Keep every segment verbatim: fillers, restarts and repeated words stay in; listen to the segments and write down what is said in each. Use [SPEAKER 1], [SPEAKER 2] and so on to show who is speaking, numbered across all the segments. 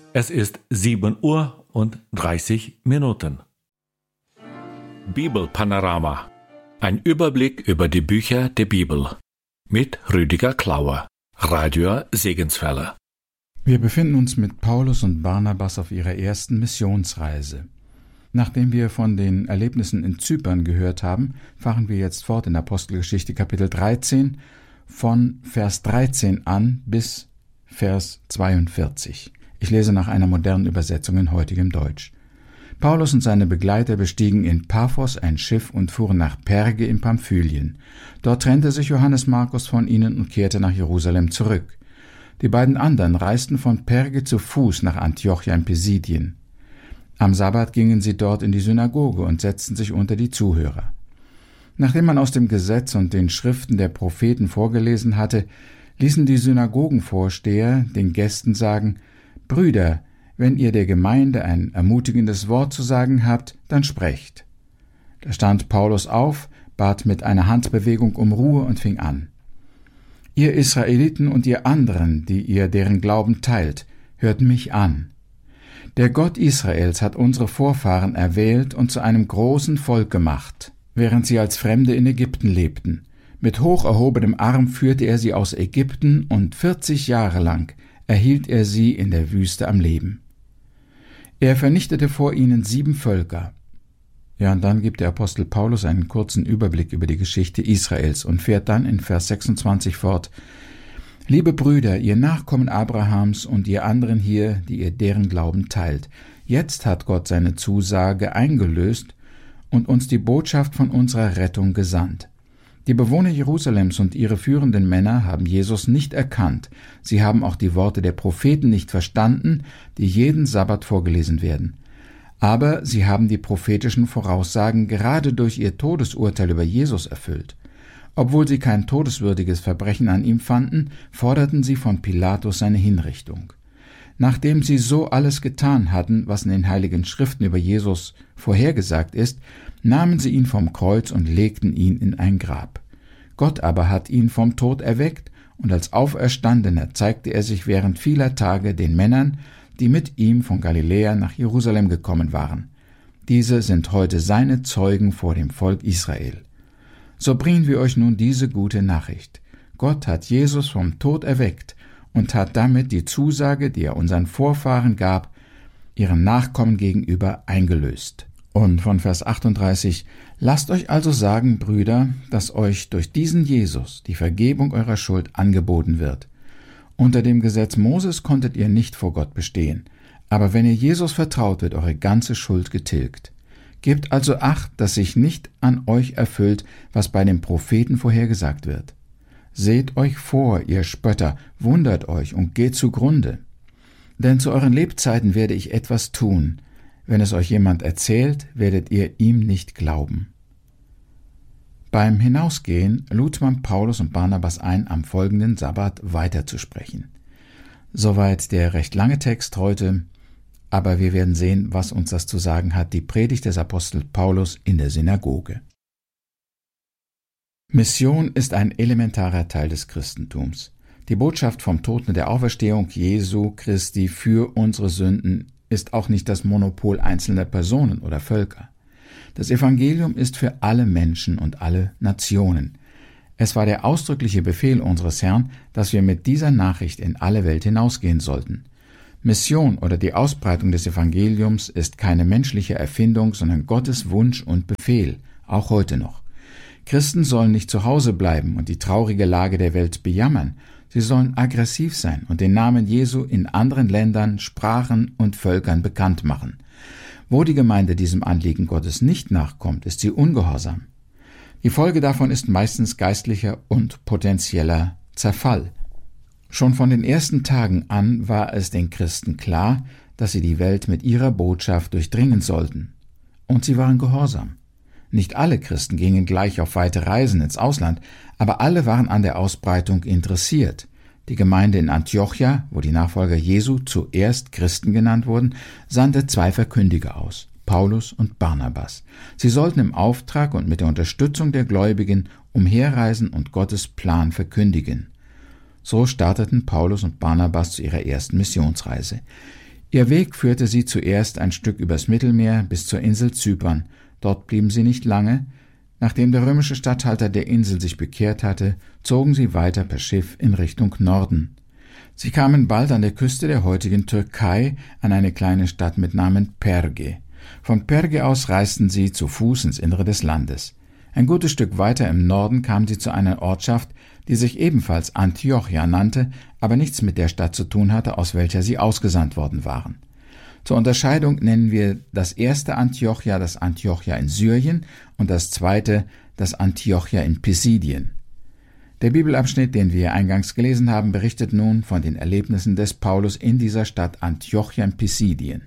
[SPEAKER 1] Es ist sieben Uhr und dreißig Minuten. Bibelpanorama. Ein Überblick über die Bücher der Bibel. Mit Rüdiger Klauer, Radio Segenswelle.
[SPEAKER 2] Wir befinden uns mit Paulus und Barnabas auf ihrer ersten Missionsreise. Nachdem wir von den Erlebnissen in Zypern gehört haben, fahren wir jetzt fort in Apostelgeschichte Kapitel dreizehn von Vers dreizehn an bis Vers zweiundvierzig. Ich lese nach einer modernen Übersetzung in heutigem Deutsch. Paulus und seine Begleiter bestiegen in Paphos ein Schiff und fuhren nach Perge in Pamphylien. Dort trennte sich Johannes Markus von ihnen und kehrte nach Jerusalem zurück. Die beiden anderen reisten von Perge zu Fuß nach Antiochia in Pisidien. Am Sabbat gingen sie dort in die Synagoge und setzten sich unter die Zuhörer. Nachdem man aus dem Gesetz und den Schriften der Propheten vorgelesen hatte, ließen die Synagogenvorsteher den Gästen sagen: »Brüder, wenn ihr der Gemeinde ein ermutigendes Wort zu sagen habt, dann sprecht.« Da stand Paulus auf, bat mit einer Handbewegung um Ruhe und fing an. »Ihr Israeliten und ihr anderen, die ihr deren Glauben teilt, hört mich an. Der Gott Israels hat unsere Vorfahren erwählt und zu einem großen Volk gemacht, während sie als Fremde in Ägypten lebten. Mit hoch erhobenem Arm führte er sie aus Ägypten und vierzig Jahre lang erhielt er sie in der Wüste am Leben. Er vernichtete vor ihnen sieben Völker.« Ja, und dann gibt der Apostel Paulus einen kurzen Überblick über die Geschichte Israels und fährt dann in Vers sechsundzwanzig fort: »Liebe Brüder, ihr Nachkommen Abrahams und ihr anderen hier, die ihr deren Glauben teilt, jetzt hat Gott seine Zusage eingelöst und uns die Botschaft von unserer Rettung gesandt. Die Bewohner Jerusalems und ihre führenden Männer haben Jesus nicht erkannt. Sie haben auch die Worte der Propheten nicht verstanden, die jeden Sabbat vorgelesen werden. Aber sie haben die prophetischen Voraussagen gerade durch ihr Todesurteil über Jesus erfüllt. Obwohl sie kein todeswürdiges Verbrechen an ihm fanden, forderten sie von Pilatus seine Hinrichtung. Nachdem sie so alles getan hatten, was in den Heiligen Schriften über Jesus vorhergesagt ist, nahmen sie ihn vom Kreuz und legten ihn in ein Grab. Gott aber hat ihn vom Tod erweckt, und als Auferstandener zeigte er sich während vieler Tage den Männern, die mit ihm von Galiläa nach Jerusalem gekommen waren. Diese sind heute seine Zeugen vor dem Volk Israel. So bringen wir euch nun diese gute Nachricht. Gott hat Jesus vom Tod erweckt und hat damit die Zusage, die er unseren Vorfahren gab, ihren Nachkommen gegenüber eingelöst.« Und von Vers achtunddreißig: »Lasst euch also sagen, Brüder, dass euch durch diesen Jesus die Vergebung eurer Schuld angeboten wird. Unter dem Gesetz Moses konntet ihr nicht vor Gott bestehen, aber wenn ihr Jesus vertraut, wird eure ganze Schuld getilgt. Gebt also Acht, dass sich nicht an euch erfüllt, was bei den Propheten vorhergesagt wird. Seht euch vor, ihr Spötter, wundert euch und geht zugrunde. Denn zu euren Lebzeiten werde ich etwas tun. Wenn es euch jemand erzählt, werdet ihr ihm nicht glauben.« Beim Hinausgehen lud man Paulus und Barnabas ein, am folgenden Sabbat weiterzusprechen. Soweit der recht lange Text heute, aber wir werden sehen, was uns das zu sagen hat, die Predigt des Apostels Paulus in der Synagoge. Mission ist ein elementarer Teil des Christentums. Die Botschaft vom Tod und der Auferstehung Jesu Christi für unsere Sünden ist auch nicht das Monopol einzelner Personen oder Völker. Das Evangelium ist für alle Menschen und alle Nationen. Es war der ausdrückliche Befehl unseres Herrn, dass wir mit dieser Nachricht in alle Welt hinausgehen sollten. Mission oder die Ausbreitung des Evangeliums ist keine menschliche Erfindung, sondern Gottes Wunsch und Befehl, auch heute noch. Christen sollen nicht zu Hause bleiben und die traurige Lage der Welt bejammern. Sie sollen aggressiv sein und den Namen Jesu in anderen Ländern, Sprachen und Völkern bekannt machen. Wo die Gemeinde diesem Anliegen Gottes nicht nachkommt, ist sie ungehorsam. Die Folge davon ist meistens geistlicher und potenzieller Zerfall. Schon von den ersten Tagen an war es den Christen klar, dass sie die Welt mit ihrer Botschaft durchdringen sollten. Und sie waren gehorsam. Nicht alle Christen gingen gleich auf weite Reisen ins Ausland, aber alle waren an der Ausbreitung interessiert. Die Gemeinde in Antiochia, wo die Nachfolger Jesu zuerst Christen genannt wurden, sandte zwei Verkündiger aus, Paulus und Barnabas. Sie sollten im Auftrag und mit der Unterstützung der Gläubigen umherreisen und Gottes Plan verkündigen. So starteten Paulus und Barnabas zu ihrer ersten Missionsreise. Ihr Weg führte sie zuerst ein Stück übers Mittelmeer bis zur Insel Zypern. Dort blieben sie nicht lange. Nachdem der römische Statthalter der Insel sich bekehrt hatte, zogen sie weiter per Schiff in Richtung Norden. Sie kamen bald an der Küste der heutigen Türkei an eine kleine Stadt mit Namen Perge. Von Perge aus reisten sie zu Fuß ins Innere des Landes. Ein gutes Stück weiter im Norden kamen sie zu einer Ortschaft, die sich ebenfalls Antiochia nannte, aber nichts mit der Stadt zu tun hatte, aus welcher sie ausgesandt worden waren. Zur Unterscheidung nennen wir das erste Antiochia das Antiochia in Syrien und das zweite das Antiochia in Pisidien. Der Bibelabschnitt, den wir eingangs gelesen haben, berichtet nun von den Erlebnissen des Paulus in dieser Stadt Antiochia in Pisidien.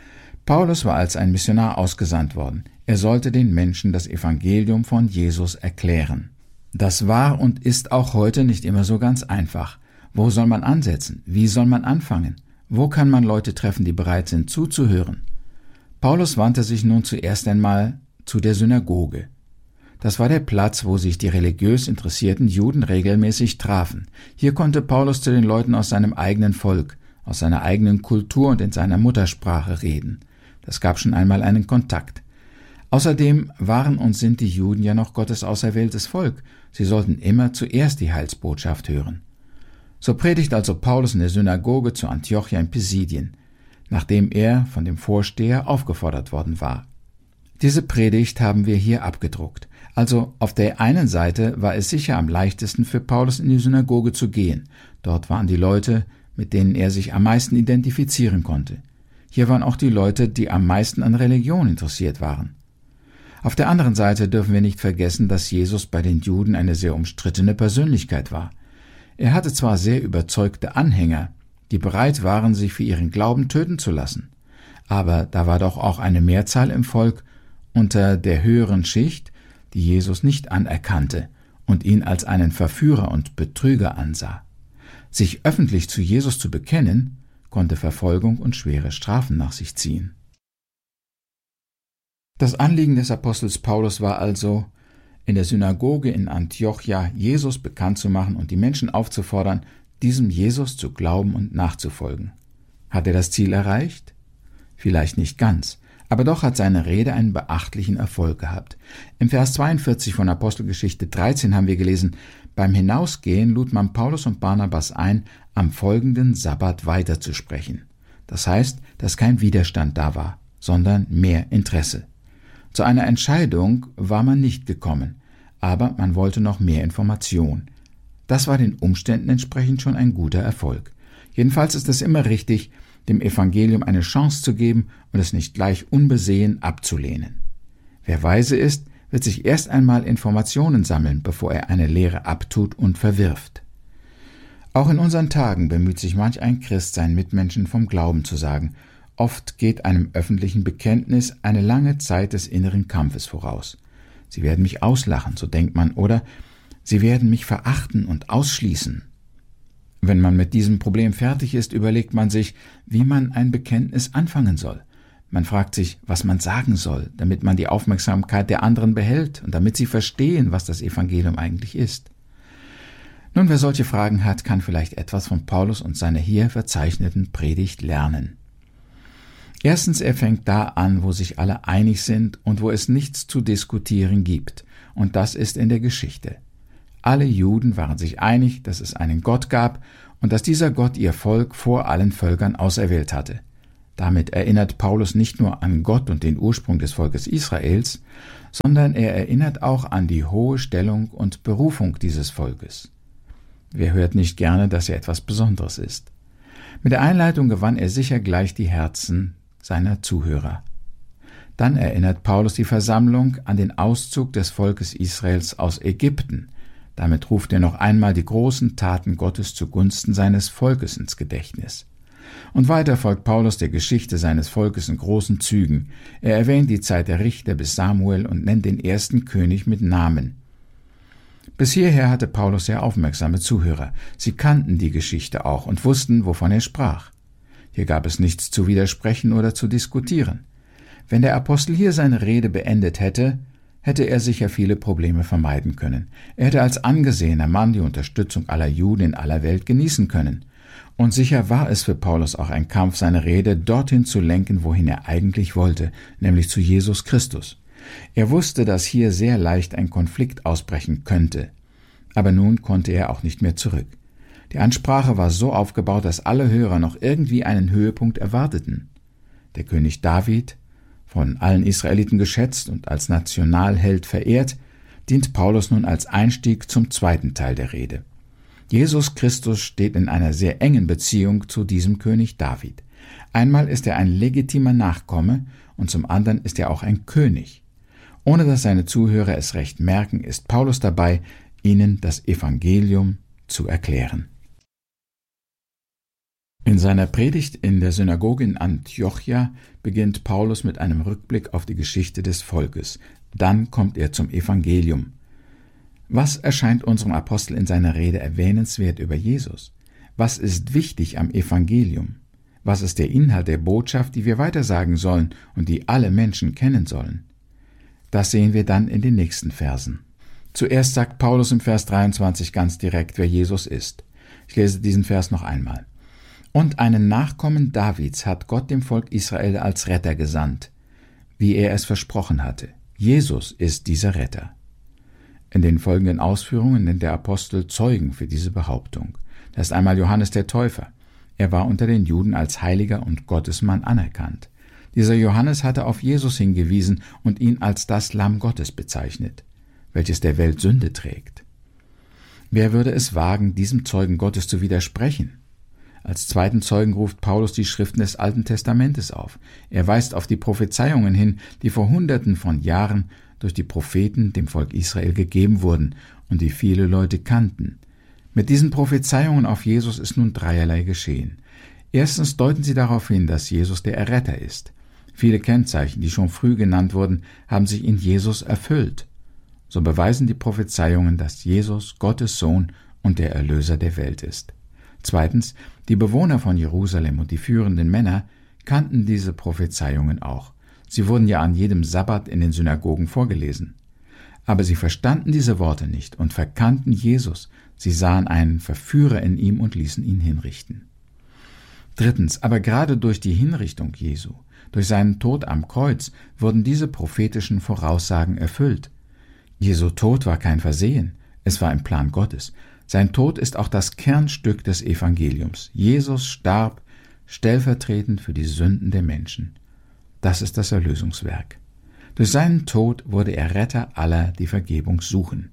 [SPEAKER 2] Paulus war als ein Missionar ausgesandt worden. Er sollte den Menschen das Evangelium von Jesus erklären. Das war und ist auch heute nicht immer so ganz einfach. Wo soll man ansetzen? Wie soll man anfangen? Wo kann man Leute treffen, die bereit sind, zuzuhören? Paulus wandte sich nun zuerst einmal zu der Synagoge. Das war der Platz, wo sich die religiös interessierten Juden regelmäßig trafen. Hier konnte Paulus zu den Leuten aus seinem eigenen Volk, aus seiner eigenen Kultur und in seiner Muttersprache reden. Das gab schon einmal einen Kontakt. Außerdem waren und sind die Juden ja noch Gottes auserwähltes Volk. Sie sollten immer zuerst die Heilsbotschaft hören. So predigt also Paulus in der Synagoge zu Antiochia in Pisidien, nachdem er von dem Vorsteher aufgefordert worden war. Diese Predigt haben wir hier abgedruckt. Also auf der einen Seite war es sicher am leichtesten für Paulus in die Synagoge zu gehen. Dort waren die Leute, mit denen er sich am meisten identifizieren konnte. Hier waren auch die Leute, die am meisten an Religion interessiert waren. Auf der anderen Seite dürfen wir nicht vergessen, dass Jesus bei den Juden eine sehr umstrittene Persönlichkeit war. Er hatte zwar sehr überzeugte Anhänger, die bereit waren, sich für ihren Glauben töten zu lassen, aber da war doch auch eine Mehrzahl im Volk unter der höheren Schicht, die Jesus nicht anerkannte und ihn als einen Verführer und Betrüger ansah. Sich öffentlich zu Jesus zu bekennen, konnte Verfolgung und schwere Strafen nach sich ziehen. Das Anliegen des Apostels Paulus war also, in der Synagoge in Antiochia Jesus bekannt zu machen und die Menschen aufzufordern, diesem Jesus zu glauben und nachzufolgen. Hat er das Ziel erreicht? Vielleicht nicht ganz, aber doch hat seine Rede einen beachtlichen Erfolg gehabt. Im Vers zweiundvierzig von Apostelgeschichte dreizehn haben wir gelesen: Beim Hinausgehen lud man Paulus und Barnabas ein, am folgenden Sabbat weiterzusprechen. Das heißt, dass kein Widerstand da war, sondern mehr Interesse. Zu einer Entscheidung war man nicht gekommen, aber man wollte noch mehr Information. Das war den Umständen entsprechend schon ein guter Erfolg. Jedenfalls ist es immer richtig, dem Evangelium eine Chance zu geben und es nicht gleich unbesehen abzulehnen. Wer weise ist, wird sich erst einmal Informationen sammeln, bevor er eine Lehre abtut und verwirft. Auch in unseren Tagen bemüht sich manch ein Christ, seinen Mitmenschen vom Glauben zu sagen. Oft geht einem öffentlichen Bekenntnis eine lange Zeit des inneren Kampfes voraus. Sie werden mich auslachen, so denkt man, oder sie werden mich verachten und ausschließen. Wenn man mit diesem Problem fertig ist, überlegt man sich, wie man ein Bekenntnis anfangen soll. Man fragt sich, was man sagen soll, damit man die Aufmerksamkeit der anderen behält und damit sie verstehen, was das Evangelium eigentlich ist. Nun, wer solche Fragen hat, kann vielleicht etwas von Paulus und seiner hier verzeichneten Predigt lernen. Erstens, er fängt da an, wo sich alle einig sind und wo es nichts zu diskutieren gibt, und das ist in der Geschichte. Alle Juden waren sich einig, dass es einen Gott gab und dass dieser Gott ihr Volk vor allen Völkern auserwählt hatte. Damit erinnert Paulus nicht nur an Gott und den Ursprung des Volkes Israels, sondern er erinnert auch an die hohe Stellung und Berufung dieses Volkes. Wer hört nicht gerne, dass er etwas Besonderes ist? Mit der Einleitung gewann er sicher gleich die Herzen seiner Zuhörer. Dann erinnert Paulus die Versammlung an den Auszug des Volkes Israels aus Ägypten. Damit ruft er noch einmal die großen Taten Gottes zugunsten seines Volkes ins Gedächtnis. Und weiter folgt Paulus der Geschichte seines Volkes in großen Zügen. Er erwähnt die Zeit der Richter bis Samuel und nennt den ersten König mit Namen. Bis hierher hatte Paulus sehr aufmerksame Zuhörer. Sie kannten die Geschichte auch und wussten, wovon er sprach. Hier gab es nichts zu widersprechen oder zu diskutieren. Wenn der Apostel hier seine Rede beendet hätte, hätte er sicher viele Probleme vermeiden können. Er hätte als angesehener Mann die Unterstützung aller Juden in aller Welt genießen können. Und sicher war es für Paulus auch ein Kampf, seine Rede dorthin zu lenken, wohin er eigentlich wollte, nämlich zu Jesus Christus. Er wusste, dass hier sehr leicht ein Konflikt ausbrechen könnte. Aber nun konnte er auch nicht mehr zurück. Die Ansprache war so aufgebaut, dass alle Hörer noch irgendwie einen Höhepunkt erwarteten. Der König David, von allen Israeliten geschätzt und als Nationalheld verehrt, dient Paulus nun als Einstieg zum zweiten Teil der Rede. Jesus Christus steht in einer sehr engen Beziehung zu diesem König David. Einmal ist er ein legitimer Nachkomme und zum anderen ist er auch ein König. Ohne dass seine Zuhörer es recht merken, ist Paulus dabei, ihnen das Evangelium zu erklären. In seiner Predigt in der Synagoge in Antiochia beginnt Paulus mit einem Rückblick auf die Geschichte des Volkes. Dann kommt er zum Evangelium. Was erscheint unserem Apostel in seiner Rede erwähnenswert über Jesus? Was ist wichtig am Evangelium? Was ist der Inhalt der Botschaft, die wir weitersagen sollen und die alle Menschen kennen sollen? Das sehen wir dann in den nächsten Versen. Zuerst sagt Paulus im Vers dreiundzwanzig ganz direkt, wer Jesus ist. Ich lese diesen Vers noch einmal. Und einen Nachkommen Davids hat Gott dem Volk Israel als Retter gesandt, wie er es versprochen hatte. Jesus ist dieser Retter. In den folgenden Ausführungen nennt der Apostel Zeugen für diese Behauptung. Da ist einmal Johannes der Täufer. Er war unter den Juden als Heiliger und Gottesmann anerkannt. Dieser Johannes hatte auf Jesus hingewiesen und ihn als das Lamm Gottes bezeichnet, welches der Welt Sünde trägt. Wer würde es wagen, diesem Zeugen Gottes zu widersprechen? Als zweiten Zeugen ruft Paulus die Schriften des Alten Testamentes auf. Er weist auf die Prophezeiungen hin, die vor Hunderten von Jahren durch die Propheten dem Volk Israel gegeben wurden und die viele Leute kannten. Mit diesen Prophezeiungen auf Jesus ist nun dreierlei geschehen. Erstens deuten sie darauf hin, dass Jesus der Erretter ist. Viele Kennzeichen, die schon früh genannt wurden, haben sich in Jesus erfüllt. So beweisen die Prophezeiungen, dass Jesus Gottes Sohn und der Erlöser der Welt ist. Zweitens, die Bewohner von Jerusalem und die führenden Männer kannten diese Prophezeiungen auch. Sie wurden ja an jedem Sabbat in den Synagogen vorgelesen. Aber sie verstanden diese Worte nicht und verkannten Jesus. Sie sahen einen Verführer in ihm und ließen ihn hinrichten. Drittens, aber gerade durch die Hinrichtung Jesu, durch seinen Tod am Kreuz, wurden diese prophetischen Voraussagen erfüllt. Jesu Tod war kein Versehen, es war im Plan Gottes. Sein Tod ist auch das Kernstück des Evangeliums. Jesus starb stellvertretend für die Sünden der Menschen. Das ist das Erlösungswerk. Durch seinen Tod wurde er Retter aller, die Vergebung suchen.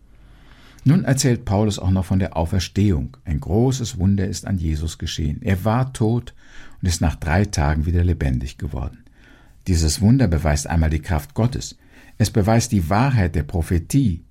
[SPEAKER 2] Nun erzählt Paulus auch noch von der Auferstehung. Ein großes Wunder ist an Jesus geschehen. Er war tot und ist nach drei Tagen wieder lebendig geworden. Dieses Wunder beweist einmal die Kraft Gottes. Es beweist die Wahrheit der Prophetie.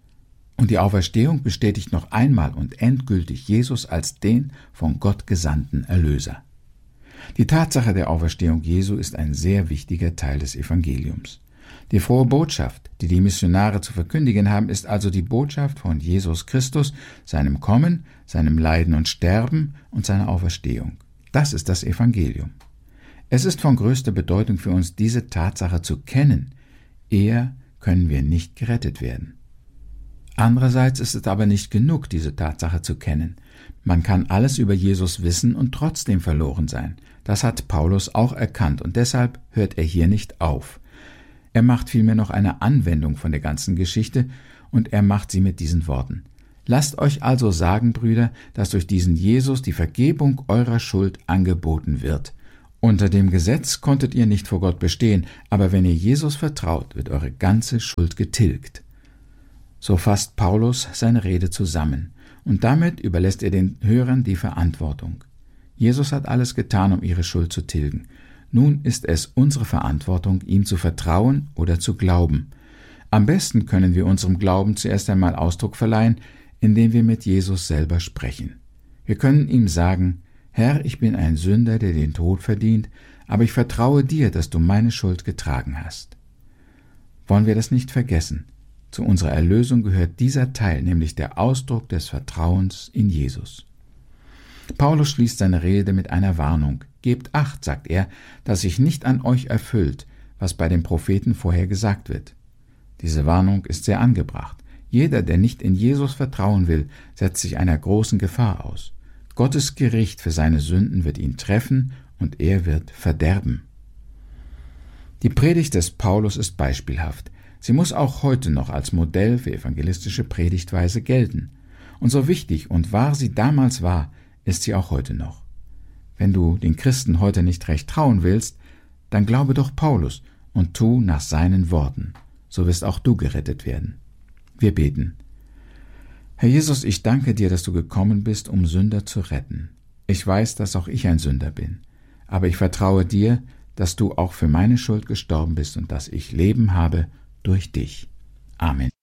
[SPEAKER 2] Und die Auferstehung bestätigt noch einmal und endgültig Jesus als den von Gott gesandten Erlöser. Die Tatsache der Auferstehung Jesu ist ein sehr wichtiger Teil des Evangeliums. Die frohe Botschaft, die die Missionare zu verkündigen haben, ist also die Botschaft von Jesus Christus, seinem Kommen, seinem Leiden und Sterben und seiner Auferstehung. Das ist das Evangelium. Es ist von größter Bedeutung für uns, diese Tatsache zu kennen. Eher können wir nicht gerettet werden. Andererseits ist es aber nicht genug, diese Tatsache zu kennen. Man kann alles über Jesus wissen und trotzdem verloren sein. Das hat Paulus auch erkannt und deshalb hört er hier nicht auf. Er macht vielmehr noch eine Anwendung von der ganzen Geschichte und er macht sie mit diesen Worten. Lasst euch also sagen, Brüder, dass durch diesen Jesus die Vergebung eurer Schuld angeboten wird. Unter dem Gesetz konntet ihr nicht vor Gott bestehen, aber wenn ihr Jesus vertraut, wird eure ganze Schuld getilgt. So fasst Paulus seine Rede zusammen und damit überlässt er den Hörern die Verantwortung. Jesus hat alles getan, um ihre Schuld zu tilgen. Nun ist es unsere Verantwortung, ihm zu vertrauen oder zu glauben. Am besten können wir unserem Glauben zuerst einmal Ausdruck verleihen, indem wir mit Jesus selber sprechen. Wir können ihm sagen, Herr, ich bin ein Sünder, der den Tod verdient, aber ich vertraue dir, dass du meine Schuld getragen hast. Wollen wir das nicht vergessen? Zu unserer Erlösung gehört dieser Teil, nämlich der Ausdruck des Vertrauens in Jesus. Paulus schließt seine Rede mit einer Warnung. Gebt Acht, sagt er, dass sich nicht an euch erfüllt, was bei den Propheten vorher gesagt wird. Diese Warnung ist sehr angebracht. Jeder, der nicht in Jesus vertrauen will, setzt sich einer großen Gefahr aus. Gottes Gericht für seine Sünden wird ihn treffen und er wird verderben. Die Predigt des Paulus ist beispielhaft. Sie muss auch heute noch als Modell für evangelistische Predigtweise gelten. Und so wichtig und wahr sie damals war, ist sie auch heute noch. Wenn du den Christen heute nicht recht trauen willst, dann glaube doch Paulus und tu nach seinen Worten. So wirst auch du gerettet werden. Wir beten. Herr Jesus, ich danke dir, dass du gekommen bist, um Sünder zu retten. Ich weiß, dass auch ich ein Sünder bin. Aber ich vertraue dir, dass du auch für meine Schuld gestorben bist und dass ich Leben habe durch dich. Amen.